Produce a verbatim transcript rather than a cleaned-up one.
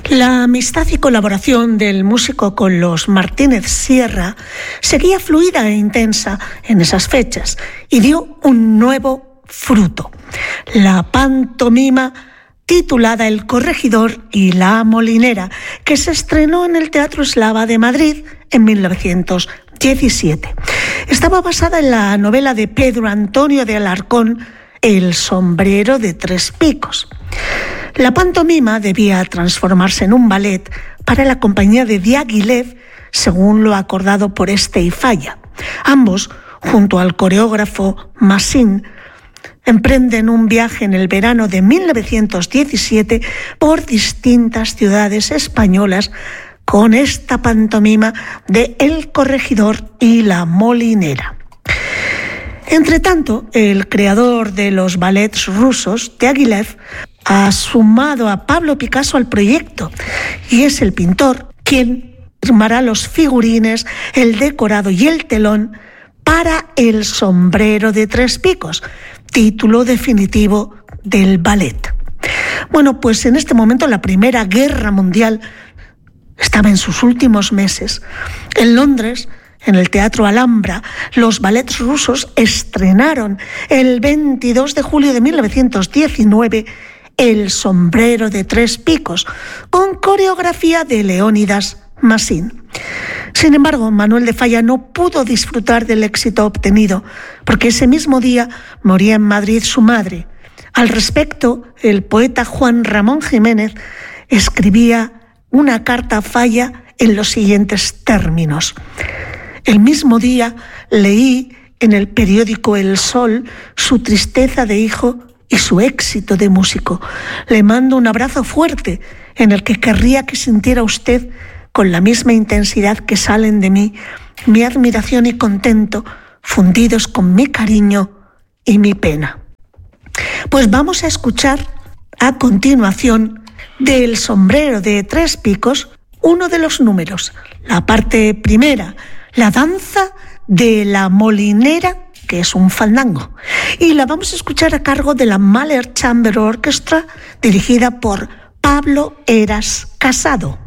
La amistad y colaboración del músico con los Martínez Sierra seguía fluida e intensa en esas fechas y dio un nuevo fruto: la pantomima titulada El Corregidor y la Molinera, que se estrenó en el Teatro Eslava de Madrid en mil novecientos diecisiete. Estaba basada en la novela de Pedro Antonio de Alarcón, El sombrero de tres picos. La pantomima debía transformarse en un ballet para la compañía de Diaghilev, según lo acordado por este y Falla. Ambos, junto al coreógrafo Massin, emprenden un viaje en el verano de mil novecientos diecisiete por distintas ciudades españolas con esta pantomima de El Corregidor y la Molinera. Entretanto, el creador de los ballets rusos, Diaghilev, ha sumado a Pablo Picasso al proyecto y es el pintor quien firmará los figurines, el decorado y el telón para El sombrero de tres picos, título definitivo del ballet. Bueno, pues en este momento la Primera Guerra Mundial estaba en sus últimos meses. En Londres, en el Teatro Alhambra, los ballets rusos estrenaron el veintidós de julio de mil novecientos diecinueve El sombrero de tres picos, con coreografía de Leónidas Massin. Sin embargo, Manuel de Falla no pudo disfrutar del éxito obtenido, porque ese mismo día moría en Madrid su madre. Al respecto, el poeta Juan Ramón Jiménez escribía una carta a Falla en los siguientes términos: el mismo día leí en el periódico El Sol su tristeza de hijo y su éxito de músico. Le mando un abrazo fuerte en el que querría que sintiera usted, con la misma intensidad que salen de mí, mi admiración y contento, fundidos con mi cariño y mi pena. Pues vamos a escuchar a continuación del sombrero de tres picos uno de los números, la parte primera, la danza de la molinera, que es un fandango, y la vamos a escuchar a cargo de la Mahler Chamber Orchestra, dirigida por Pablo Heras Casado.